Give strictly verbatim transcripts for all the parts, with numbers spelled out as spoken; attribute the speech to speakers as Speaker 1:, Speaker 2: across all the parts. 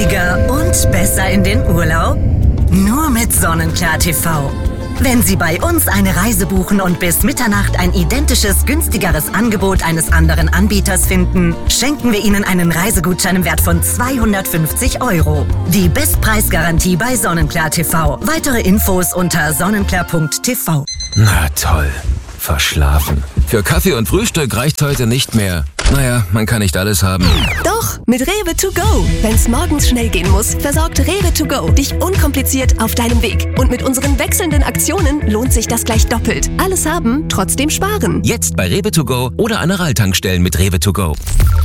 Speaker 1: Billiger und besser in den Urlaub? Nur mit Sonnenklar T V. Wenn Sie bei uns eine Reise buchen und bis Mitternacht ein identisches, günstigeres Angebot eines anderen Anbieters finden, schenken wir Ihnen einen Reisegutschein im Wert von zweihundertfünfzig Euro. Die Bestpreisgarantie bei Sonnenklar T V. Weitere Infos unter sonnenklar punkt t v.
Speaker 2: Na toll. Verschlafen. Für Kaffee und Frühstück reicht heute nicht mehr. Naja, man kann nicht alles haben.
Speaker 3: Doch, mit Rewe to go. Wenn's morgens schnell gehen muss, versorgt Rewe to go dich unkompliziert auf deinem Weg. Und mit unseren wechselnden Aktionen lohnt sich das gleich doppelt. Alles haben, trotzdem sparen.
Speaker 2: Jetzt bei Rewe to go oder an Aral-Tankstellen mit Rewe to go.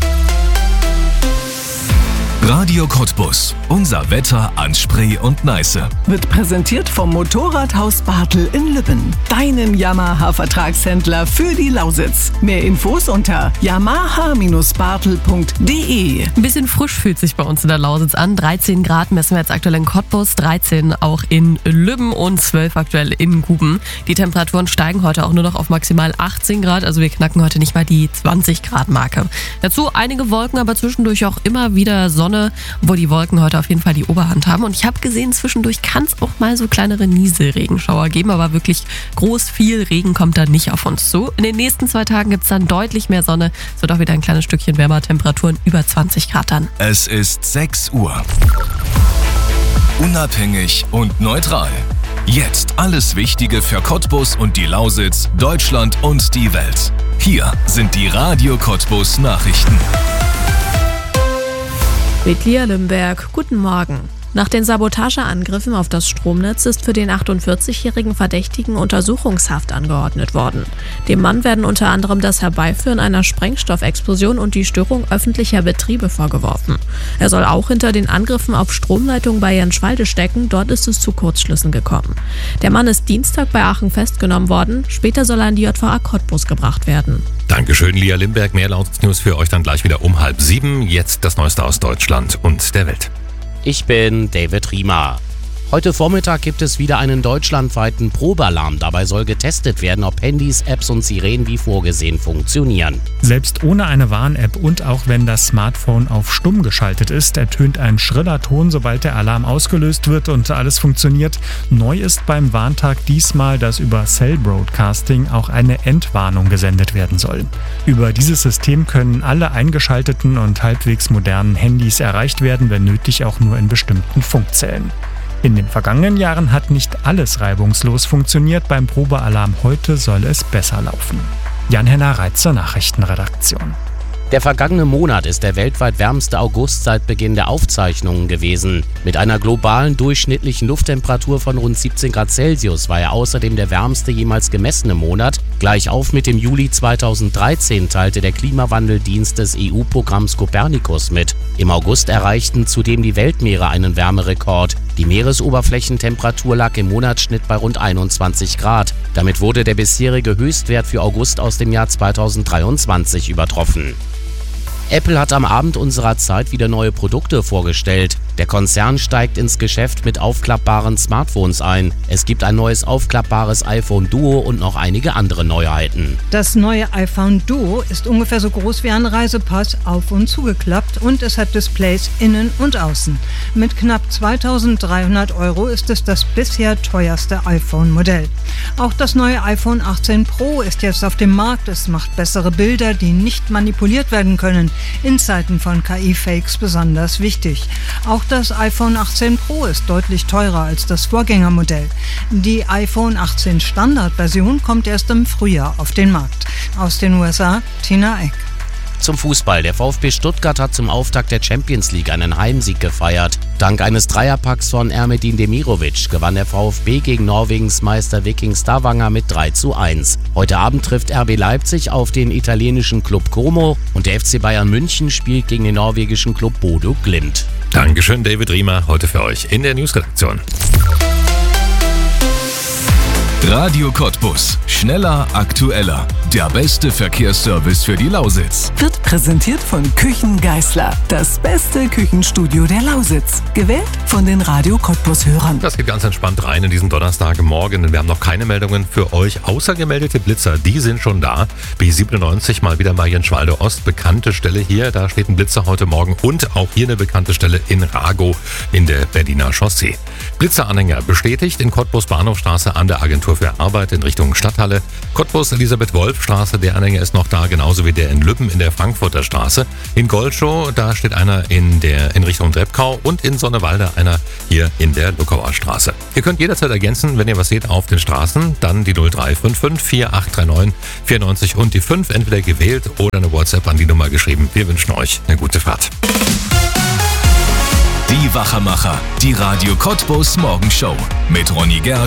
Speaker 4: Radio Cottbus. Unser Wetter an Spree und Neiße.
Speaker 5: Wird präsentiert vom Motorradhaus Bartel in Lübben. Deinen Yamaha-Vertragshändler für die Lausitz. Mehr Infos unter yamaha Bindestrich bartel punkt de.
Speaker 6: Ein bisschen frisch fühlt sich bei uns in der Lausitz an. dreizehn Grad messen wir jetzt aktuell in Cottbus, dreizehn auch in Lübben und zwölf aktuell in Guben. Die Temperaturen steigen heute auch nur noch auf maximal achtzehn Grad, also wir knacken heute nicht mal die zwanzig Grad Marke. Dazu einige Wolken, aber zwischendurch auch immer wieder Sonne, wo die Wolken heute auf jeden Fall die Oberhand haben. Und ich habe gesehen, zwischendurch kann es auch mal so kleinere Nieselregenschauer geben, aber wirklich groß viel Regen kommt da nicht auf uns zu. In den nächsten zwei Tagen gibt es dann deutlich mehr Sonne. Es wird auch wieder ein kleines Stückchen wärmer, Temperaturen über zwanzig Grad dann.
Speaker 4: Es ist sechs Uhr. Unabhängig und neutral. Jetzt alles Wichtige für Cottbus und die Lausitz, Deutschland und die Welt. Hier sind die Radio Cottbus Nachrichten.
Speaker 7: Mit Lia Limberg, guten Morgen. Nach den Sabotageangriffen auf das Stromnetz ist für den achtundvierzigjährigen Verdächtigen Untersuchungshaft angeordnet worden. Dem Mann werden unter anderem das Herbeiführen einer Sprengstoffexplosion und die Störung öffentlicher Betriebe vorgeworfen. Er soll auch hinter den Angriffen auf Stromleitungen bei Jenschwalde stecken, dort ist es zu Kurzschlüssen gekommen. Der Mann ist Dienstag bei Aachen festgenommen worden, später soll er in die J V A Cottbus gebracht werden.
Speaker 8: Dankeschön, Lia Limberg. Mehr Lausitz-News für euch dann gleich wieder um halb sieben. Jetzt das Neueste aus Deutschland und der Welt.
Speaker 9: Ich bin David Riemer. Heute Vormittag gibt es wieder einen deutschlandweiten Probealarm. Dabei soll getestet werden, ob Handys, Apps und Sirenen wie vorgesehen funktionieren.
Speaker 10: Selbst ohne eine Warn-App und auch wenn das Smartphone auf stumm geschaltet ist, ertönt ein schriller Ton, sobald der Alarm ausgelöst wird und alles funktioniert. Neu ist beim Warntag diesmal, dass über Cell Broadcasting auch eine Entwarnung gesendet werden soll. Über dieses System können alle eingeschalteten und halbwegs modernen Handys erreicht werden, wenn nötig auch nur in bestimmten Funkzellen. In den vergangenen Jahren hat nicht alles reibungslos funktioniert. Beim Probealarm heute soll es besser laufen. Jan-Henner Reitzer, Nachrichtenredaktion.
Speaker 9: Der vergangene Monat ist der weltweit wärmste August seit Beginn der Aufzeichnungen gewesen. Mit einer globalen durchschnittlichen Lufttemperatur von rund siebzehn Grad Celsius war er außerdem der wärmste jemals gemessene Monat. Gleich auf mit dem Juli zweitausenddreizehn teilte der Klimawandeldienst des E U-Programms Copernicus mit. Im August erreichten zudem die Weltmeere einen Wärmerekord. Die Meeresoberflächentemperatur lag im Monatsschnitt bei rund einundzwanzig Grad. Damit wurde der bisherige Höchstwert für August aus dem Jahr zweitausenddreiundzwanzig übertroffen. Apple hat am Abend unserer Zeit wieder neue Produkte vorgestellt. Der Konzern steigt ins Geschäft mit aufklappbaren Smartphones ein. Es gibt ein neues aufklappbares iPhone Duo und noch einige andere Neuheiten.
Speaker 11: Das neue iPhone Duo ist ungefähr so groß wie ein Reisepass, auf und zugeklappt, und es hat Displays innen und außen. Mit knapp zweitausenddreihundert Euro ist es das bisher teuerste iPhone-Modell. Auch das neue iPhone achtzehn Pro ist jetzt auf dem Markt. Es macht bessere Bilder, die nicht manipuliert werden können. In Zeiten von K I-Fakes besonders wichtig. Auch das iPhone achtzehn Pro ist deutlich teurer als das Vorgängermodell. Die iPhone achtzehn Standardversion kommt erst im Frühjahr auf den Markt. Aus den U S A, Tina Eck.
Speaker 9: Zum Fußball. Der VfB Stuttgart hat zum Auftakt der Champions League einen Heimsieg gefeiert. Dank eines Dreierpacks von Ermedin Demirovic gewann der VfB gegen Norwegens Meister Viking Stavanger mit drei zu eins. Heute Abend trifft R B Leipzig auf den italienischen Club Como und der F C Bayern München spielt gegen den norwegischen Club Bodø Glimt.
Speaker 8: Dankeschön, David Riemer, heute für euch in der Newsredaktion.
Speaker 4: Radio Cottbus. Schneller, aktueller. Der beste Verkehrsservice für die Lausitz.
Speaker 3: Wird
Speaker 5: Präsentiert von Küchen Geisler. Das beste Küchenstudio der Lausitz. Gewählt von den Radio Cottbus-Hörern.
Speaker 8: Das geht ganz entspannt rein in diesen Donnerstagmorgen. Wir haben noch keine Meldungen für euch. Außer gemeldete Blitzer, die sind schon da. B siebenundneunzig mal wieder Marienschwalde Ost. Bekannte Stelle hier. Da steht ein Blitzer heute Morgen. Und auch hier eine bekannte Stelle in Ragow in der Berliner Chaussee. Blitzeranhänger bestätigt in Cottbus Bahnhofstraße an der Agentur für Arbeit in Richtung Stadthalle. Cottbus Elisabeth-Wolf-Straße, der Anhänger ist noch da, genauso wie der in Lübben in der Frankfurter Straße. In Goldschow, da steht einer in der in Richtung Treppkau und in Sonnewalde einer hier in der Luckauer Straße. Ihr könnt jederzeit ergänzen, wenn ihr was seht auf den Straßen, dann die null drei fünf fünf vier acht drei neun vier neun und die fünf entweder gewählt oder eine WhatsApp an die Nummer geschrieben. Wir wünschen euch eine gute Fahrt.
Speaker 4: Die Wachermacher, die Radio Cottbus Morgenshow mit Ronny Gersch